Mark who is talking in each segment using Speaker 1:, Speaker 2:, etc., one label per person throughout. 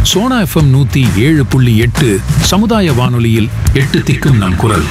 Speaker 1: Sona FM 107.8 சமுதாய வானொலியில் 8 திக்கும் நம் குரல்.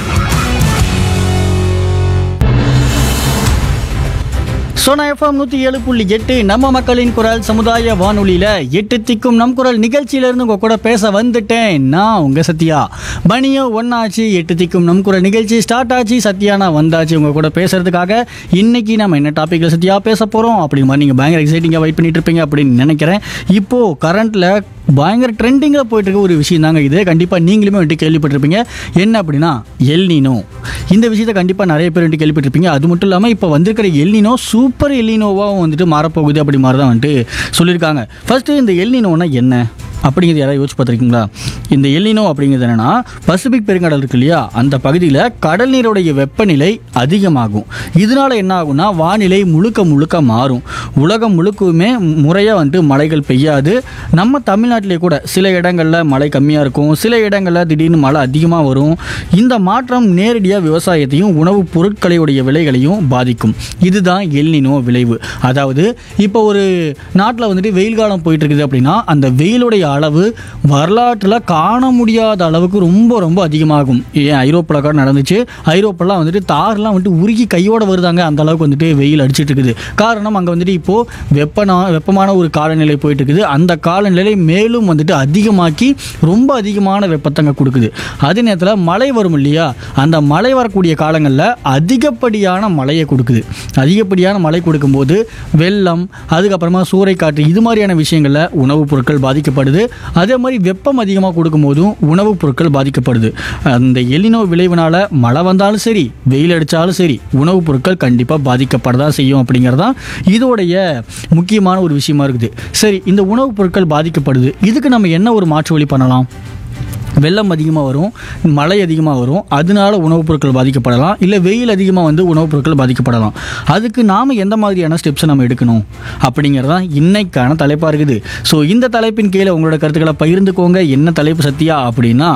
Speaker 2: சோனா எஃப்எம் 107.8 நம்ம மக்களின் குரல் சமுதாய வானொலியில 8 திக்கும் நம் குரல் நிகழ்ச்சியிலிருந்து உங்க கூட பேச வந்துட்டேன். நான் உங்க சத்யா. மணியோ ஒன்னாச்சு, 8 திக்கும் நம் குரல் நிகழ்ச்சி ஸ்டார்ட் ஆச்சு. சத்யா நான் வந்தாச்சு உங்க கூட பேசுறதுக்காக. இன்னைக்கு நம்ம என்ன டாபிக்ல சத்யா பேச போறோம் அப்படி மாதிரி நீங்க பயங்கர எக்ஸைட்டிங்கா வெயிட் பண்ணிட்டு இருப்பீங்க அப்படின்னு நினைக்கிறேன். இப்போ கரண்ட்ல பயங்கர ட்ரெண்டிங்கில் போயிட்டு இருக்க ஒரு விஷயம் தாங்க இது. கண்டிப்பாக நீங்களுமே வந்துட்டு கேள்விப்பட்டிருப்பீங்க. என்ன அப்படின்னா எல்னினோ. இந்த விஷயத்தை கண்டிப்பாக நிறைய பேர் வந்துட்டு கேள்விப்பட்டிருப்பீங்க. அது மட்டும் இல்லாமல் இப்போ வந்திருக்கிற எல்னினோ சூப்பர் எல்னினோவாகவும் வந்துட்டு மாறப்போகுது அப்படி மாதிரி தான் வந்துட்டு சொல்லியிருக்காங்க. ஃபர்ஸ்ட்டு இந்த எல்னினோனா என்ன அப்படிங்கிறது யாராவது யோசிச்சு பார்த்துருக்கீங்களா? இந்த எல்னினோ அப்படிங்கிறது என்னென்னா, பசிபிக் பெருங்கடல் இருக்கு இல்லையா, அந்த பகுதியில் கடல் நீருடைய வெப்பநிலை அதிகமாகும். இதனால என்ன ஆகும்னா வானிலை முழுக்க முழுக்க மாறும். உலகம் முழுக்கவுமே முறையாக வந்துட்டு மழைகள் பெய்யாது. நம்ம தமிழ்நாட்டிலே கூட சில இடங்களில் மழை கம்மியாக இருக்கும், சில இடங்களில் திடீர்னு மழை அதிகமாக வரும். இந்த மாற்றம் நேரடியாக விவசாயத்தையும் உணவுப் பொருட்களுடைய விலைகளையும் பாதிக்கும். இதுதான் எல்னினோ விளைவு. அதாவது இப்போ ஒரு நாட்டில் வந்துட்டு வெயில் காலம் போயிட்டு இருக்குது அப்படின்னா அந்த வெயிலுடைய அளவு வரலாற்றில் காண முடியாத அளவுக்கு ரொம்ப ரொம்ப அதிகமாகும். ஏன் ஐரோப்பாவில் கூட நடந்துச்சு. ஐரோப்பாலாம் வந்துட்டு தார்லாம் வந்துட்டு உருகி கையோட வருதாங்க, அந்த அளவுக்கு வந்துட்டு வெயில் அடிச்சிட்டு இருக்குது. காரணம் அங்கே வந்துட்டு இப்போது வெப்பமான ஒரு காலநிலை போயிட்டு இருக்குது. அந்த காலநிலை மேலும் வந்துட்டு அதிகமாக்கி ரொம்ப அதிகமான வெப்பத்தங்க கொடுக்குது. அதே நேரத்தில் மழை வரும் இல்லையா, அந்த மழை வரக்கூடிய காலங்களில் அதிகப்படியான மழையை கொடுக்குது. அதிகப்படியான மழை கொடுக்கும்போது வெள்ளம், அதுக்கப்புறமா சூறைக்காற்று, இது மாதிரியான விஷயங்களில் உணவுப் பொருட்கள் பாதிக்கப்படுது. அதே மாதிரி வெப்பம் அதிகமாக கொடுக்கும்போதும் உணவுப் பொருட்கள் பாதிக்கப்படுது. அந்த எல்னினோ விளைவினால மழை வந்தாலும் சரி, வெயில் அடித்தாலும் சரி, உணவுப் பொருட்கள் கண்டிப்பாக பாதிக்கப்படதான் செய்யும் அப்படிங்கிறதான் இதோடைய முக்கியமான ஒரு விஷயமா இருக்குது. சரி, இந்த உணவுப் பொருட்கள் பாதிக்கப்படுது, இதுக்கு நம்ம என்ன ஒரு மாற்று வழி பண்ணலாம்? வெள்ளம் அதிகமாக வரும், மழை அதிகமாக வரும், அதனால உணவுப் பொருட்கள் பாதிக்கப்படலாம். இல்லை வெயில் அதிகமாக வந்து உணவுப் பொருட்கள் பாதிக்கப்படலாம். அதுக்கு நாம் எந்த மாதிரியான ஸ்டெப்ஸை நம்ம எடுக்கணும் அப்படிங்கிறதான் இன்னைக்கான தலைப்பாக இருக்குது. ஸோ இந்த தலைப்பின் கீழே உங்களோட கருத்துக்களை பகிர்ந்துக்கோங்க. என்ன தலைப்பு சத்யா அப்படின்னா,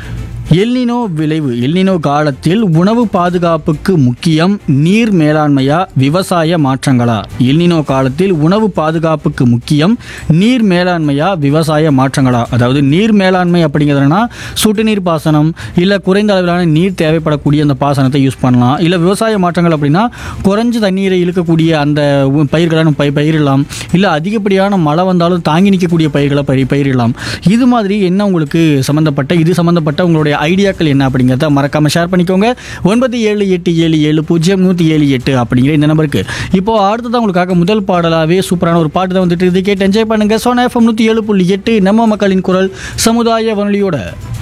Speaker 2: எல்னினோ விளைவு. எல்னினோ காலத்தில் உணவு பாதுகாப்புக்கு முக்கியம் நீர் மேலாண்மையா விவசாய மாற்றங்களா? எல்னினோ காலத்தில் உணவு பாதுகாப்புக்கு முக்கியம் நீர் மேலாண்மையா விவசாய மாற்றங்களா? அதாவது நீர் மேலாண்மை அப்படிங்கிறதுனா சொட்டு நீர் பாசனம், இல்லை குறைந்த அளவிலான நீர் தேவைப்படக்கூடிய அந்த பாசனத்தை யூஸ் பண்ணலாம். இல்லை விவசாய மாற்றங்கள் அப்படின்னா குறைஞ்ச தண்ணீரை இழுக்கக்கூடிய அந்த பயிர்களை நம்ம பயிரிடலாம். இல்லை அதிகப்படியான மழை வந்தாலும் தாங்கி நிற்கக்கூடிய பயிர்களை பயிரிடலாம். இது மாதிரி என்ன உங்களுக்கு இது சம்மந்தப்பட்ட உங்களுடைய ஐடியாக்கள் என்ன அப்படிங்கிறத மறக்காம ஷேர் பண்ணிக்கோங்க. 9787700178 அப்படிங்கிற இந்த நம்பருக்கு. இப்போ அடுத்ததான் உங்களுக்காக முதல் பாடலாவே சூப்பரான ஒரு பாட்டு தான் வந்துட்டு இது கேட்டு என்ஜாய் பண்ணுங்க. சோனா எஃப்எம் 107.8 நம்ம மக்களின் குரல் சமுதாய வானொலியோட.